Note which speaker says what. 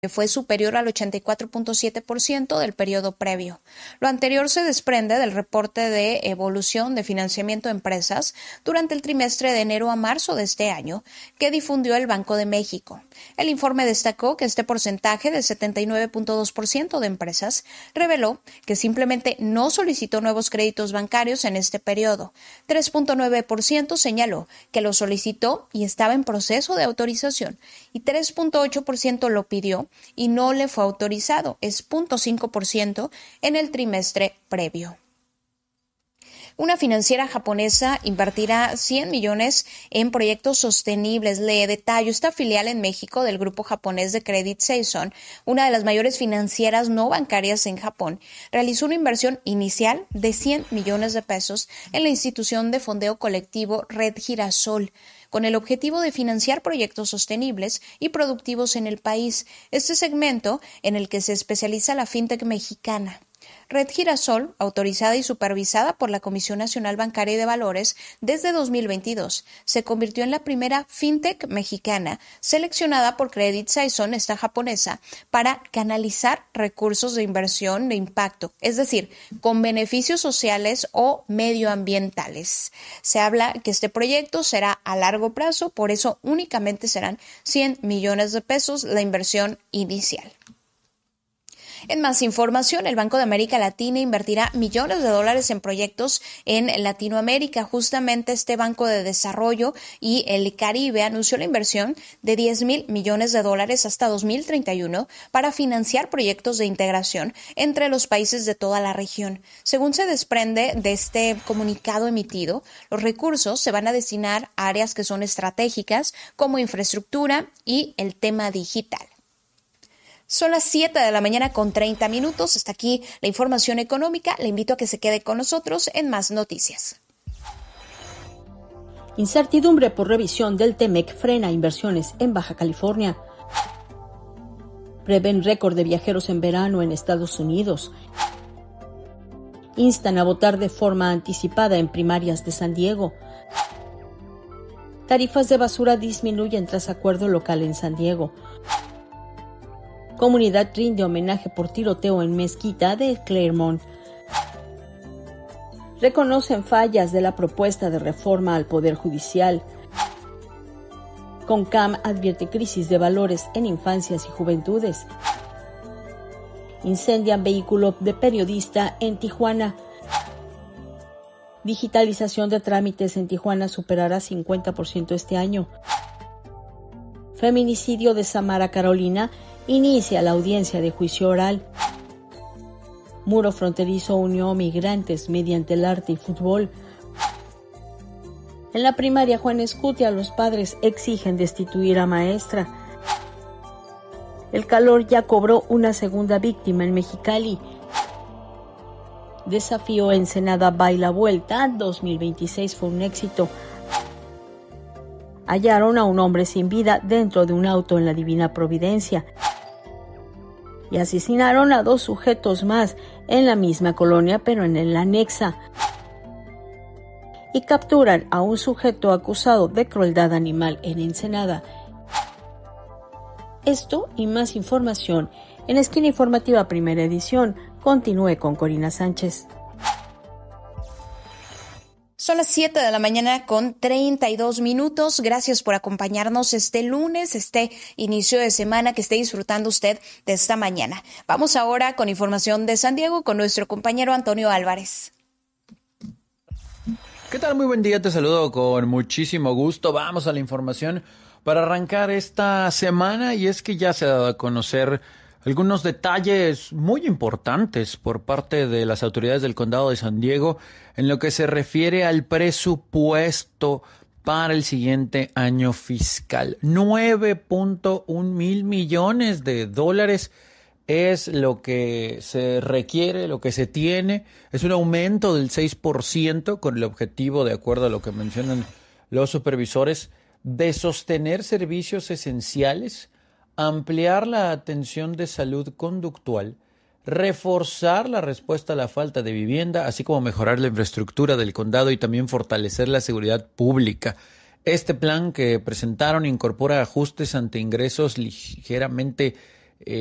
Speaker 1: que fue superior al 84.7% del periodo previo. Lo anterior se desprende del reporte de evolución de financiamiento de empresas durante el trimestre de enero a marzo de este año, que difundió el Banco de México. El informe destacó que este porcentaje de 79.2% de empresas reveló que simplemente no solicitó nuevos créditos bancarios en este periodo. 3.9% señaló que lo solicitó y estaba en proceso de autorización, y 3.8% lo pidió y no le fue autorizado, es 0.5% en el trimestre previo. Una financiera japonesa invertirá 100 millones en proyectos sostenibles. Le detallo, esta filial en México del grupo japonés de Credit Saison, una de las mayores financieras no bancarias en Japón, realizó una inversión inicial de 100 millones de pesos en la institución de fondeo colectivo Red Girasol, con el objetivo de financiar proyectos sostenibles y productivos en el país. Este segmento en el que se especializa la fintech mexicana. Red Girasol, autorizada y supervisada por la Comisión Nacional Bancaria y de Valores desde 2022, se convirtió en la primera fintech mexicana seleccionada por Credit Saison, esta japonesa, para canalizar recursos de inversión de impacto, es decir, con beneficios sociales o medioambientales. Se habla que este proyecto será a largo plazo, por eso únicamente serán 100 millones de pesos la inversión inicial. En más información, el Banco de América Latina invertirá millones de dólares en proyectos en Latinoamérica. Justamente este Banco de Desarrollo y el Caribe anunció la inversión de 10,000 millones de dólares hasta 2031 para financiar proyectos de integración entre los países de toda la región. Según se desprende de este comunicado emitido, los recursos se van a destinar a áreas que son estratégicas como infraestructura y el tema digital. Son las 7 de la mañana con 30 minutos. Hasta aquí la información económica. Le invito a que se quede con nosotros en más noticias.
Speaker 2: Incertidumbre por revisión del TEMEC frena inversiones en Baja California. Prevén récord de viajeros en verano en Estados Unidos. Instan a votar de forma anticipada en primarias de San Diego. Tarifas de basura disminuyen tras acuerdo local en San Diego. Comunidad rinde homenaje por tiroteo en mezquita de Claremont. Reconocen fallas de la propuesta de reforma al Poder Judicial. CONCAM advierte crisis de valores en infancias y juventudes. Incendian vehículo de periodista en Tijuana. Digitalización de trámites en Tijuana superará 50% este año. Feminicidio de Samara Carolina inicia la audiencia de juicio oral. Muro fronterizo unió migrantes mediante el arte y fútbol. En la primaria Juan Escutia, los padres exigen destituir a maestra. El calor ya cobró una segunda víctima en Mexicali. Desafío Ensenada Baila Vuelta 2026 fue un éxito. Hallaron a un hombre sin vida dentro de un auto en la Divina Providencia. Y asesinaron a 2 sujetos más en la misma colonia, pero en el anexa. Y capturan a un sujeto acusado de crueldad animal en Ensenada. Esto y más información en Esquina Informativa Primera Edición. Continúe con Corina Sánchez.
Speaker 1: Son las 7 de la mañana con 32 minutos. Gracias por acompañarnos este lunes, este inicio de semana, que esté disfrutando usted de esta mañana. Vamos ahora con información de San Diego con nuestro compañero Antonio Álvarez.
Speaker 3: ¿Qué tal? Muy buen día, te saludo con muchísimo gusto. Vamos a la información para arrancar esta semana, y es que ya se ha dado a conocer algunos detalles muy importantes por parte de las autoridades del condado de San Diego en lo que se refiere al presupuesto para el siguiente año fiscal. 9.1 mil millones de dólares es lo que se requiere, lo que se tiene. Es un aumento del 6% con el objetivo, de acuerdo a lo que mencionan los supervisores, de sostener servicios esenciales, ampliar la atención de salud conductual, reforzar la respuesta a la falta de vivienda, así como mejorar la infraestructura del condado y también fortalecer la seguridad pública. Este plan que presentaron incorpora ajustes ante ingresos ligeramente